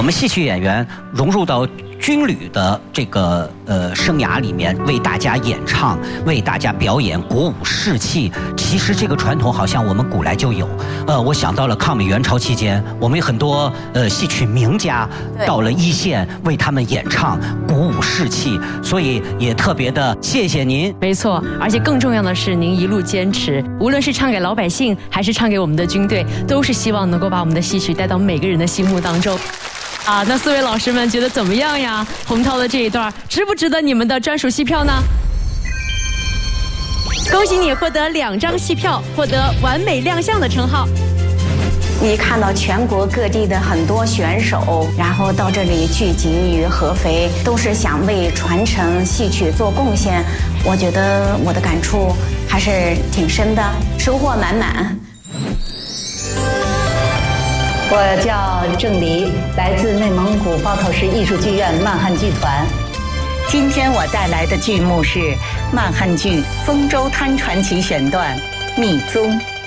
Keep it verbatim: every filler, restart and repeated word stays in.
我们戏曲演员融入到军旅的这个呃生涯里面，为大家演唱，为大家表演，鼓舞士气。其实这个传统好像我们古来就有。呃，我想到了抗美援朝期间，我们有很多呃戏曲名家到了一线，为他们演唱，鼓舞士气。所以也特别的谢谢您。 没错，而且更重要的是，您一路坚持，无论是唱给老百姓，还是唱给我们的军队，都是希望能够把我们的戏曲带到每个人的心目当中。啊，那四位老师们觉得怎么样呀？洪涛的这一段值不值得你们的专属戏票呢？恭喜你获得两张戏票，获得完美亮相的称号。 你看到全国各地的很多选手，然后到这里聚集于合肥，都是想为传承戏曲做贡献。我觉得我的感触还是挺深的，收获满满。 我叫郑黎，来自内蒙古包头市艺术剧院漫汉剧团。今天我带来的剧目是漫汉剧《丰州滩传奇》选段《密宗》。